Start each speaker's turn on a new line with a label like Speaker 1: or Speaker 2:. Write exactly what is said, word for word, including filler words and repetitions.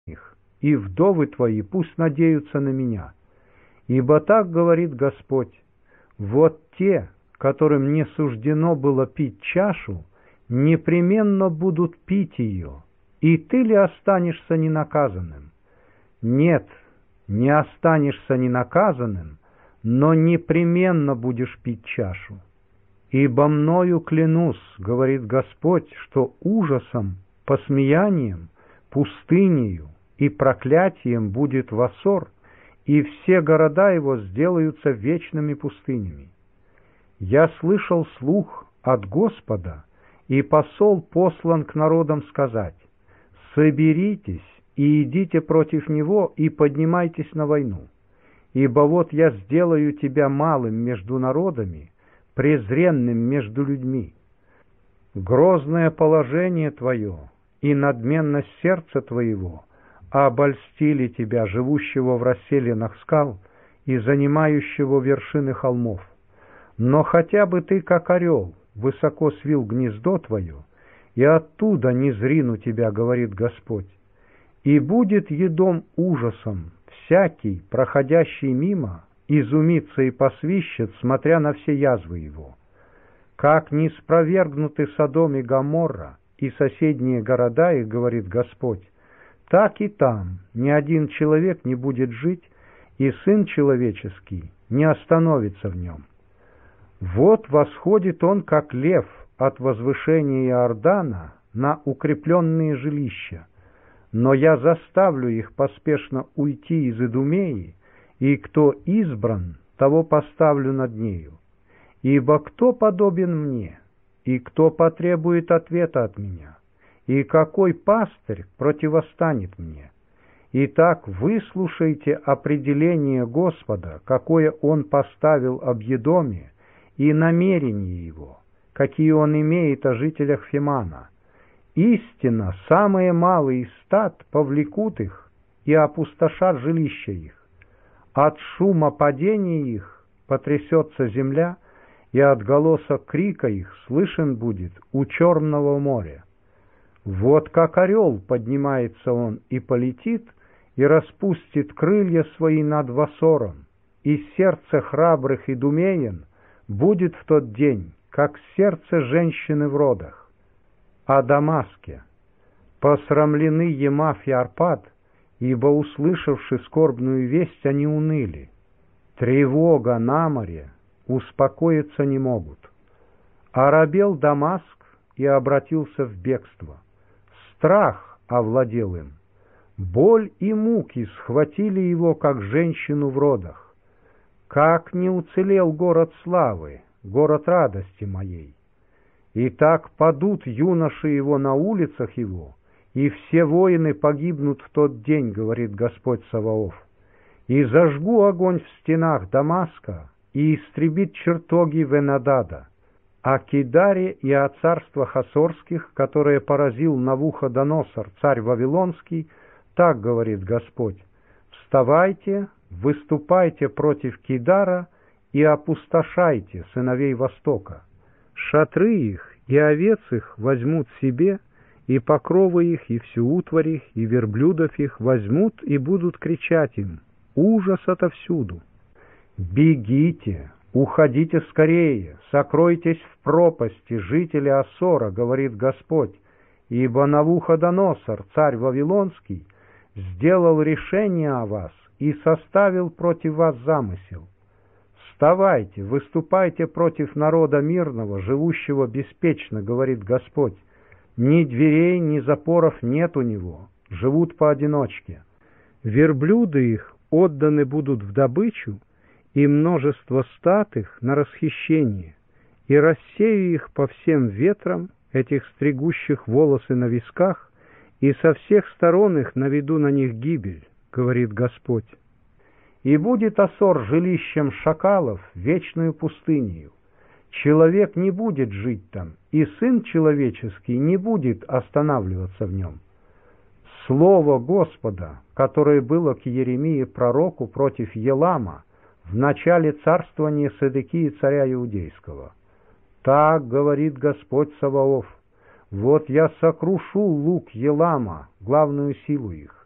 Speaker 1: их, и вдовы твои пусть надеются на меня. Ибо так говорит Господь: вот те, которым не суждено было пить чашу, непременно будут пить ее, и ты ли останешься ненаказанным? Нет, не останешься ненаказанным, но непременно будешь пить чашу. Ибо мною клянусь, говорит Господь, что ужасом, посмеянием, пустынею и проклятием будет Вассор, и все города его сделаются вечными пустынями. Я слышал слух от Господа, и посол послан к народам сказать: соберитесь и идите против него, и поднимайтесь на войну. Ибо вот я сделаю тебя малым между народами, презренным между людьми. Грозное положение твое и надменность сердца твоего обольстили тебя, живущего в расселинах скал и занимающего вершины холмов. Но хотя бы ты, как орел, высоко свил гнездо твое, и оттуда не зрину тебя, говорит Господь. И будет едом ужасом всякий, проходящий мимо, изумится и посвищет, смотря на все язвы его. Как не спровергнуты Содом и Гоморра и соседние города их, говорит Господь, так и там ни один человек не будет жить, и Сын Человеческий не остановится в нем. Вот восходит он, как лев, от возвышения Иордана на укрепленные жилища, но я заставлю их поспешно уйти из Идумеи, и кто избран, того поставлю над нею. Ибо кто подобен мне, и кто потребует ответа от меня, и какой пастырь противостанет мне? Итак, выслушайте определение Господа, какое Он поставил об Едоме, и намерения Его, какие Он имеет о жителях Фимана. Истинно, самые малые из стад повлекут их и опустошат жилища их. От шума падения их потрясется земля, и от голоса крика их слышен будет у Черного моря. Вот как орел поднимается он и полетит, и распустит крылья свои над Вассором, и сердце храбрых идумеян будет в тот день, как сердце женщины в родах. О Дамаске: посрамлены Емав и Арпад, ибо, услышавши скорбную весть, они уныли. Тревога на море, успокоиться не могут. Оробел Дамаск и обратился в бегство. Страх овладел им. Боль и муки схватили его, как женщину в родах. Как не уцелел город славы, город радости моей! И так падут юноши его на улицах его, и все воины погибнут в тот день, говорит Господь Саваоф. И зажгу огонь в стенах Дамаска, и истребит чертоги Венадада. О Кидаре и о царствах Ассорских, которые поразил Навуходоносор, царь Вавилонский, так говорит Господь: вставайте, выступайте против Кидара и опустошайте сыновей Востока. Шатры их и овец их возьмут себе, и покровы их, и всю утварь их, и верблюдов их возьмут и будут кричать им: ужас отовсюду! Бегите, уходите скорее, сокройтесь в пропасти, жители Ассора, говорит Господь, ибо Навуходоносор, царь Вавилонский, сделал решение о вас и составил против вас замысел. Вставайте, выступайте против народа мирного, живущего беспечно, говорит Господь. Ни дверей, ни запоров нет у него, живут поодиночке. Верблюды их отданы будут в добычу, и множество стад их на расхищение, и рассею их по всем ветрам, этих стригущих волосы на висках, и со всех сторон их наведу на них гибель, говорит Господь. И будет Ассор жилищем шакалов, вечную пустынею. Человек не будет жить там, и Сын Человеческий не будет останавливаться в нем. Слово Господа, которое было к Иеремии пророку против Елама в начале царствования Седекии царя Иудейского. Так говорит Господь Саваоф: вот я сокрушу лук Елама, главную силу их.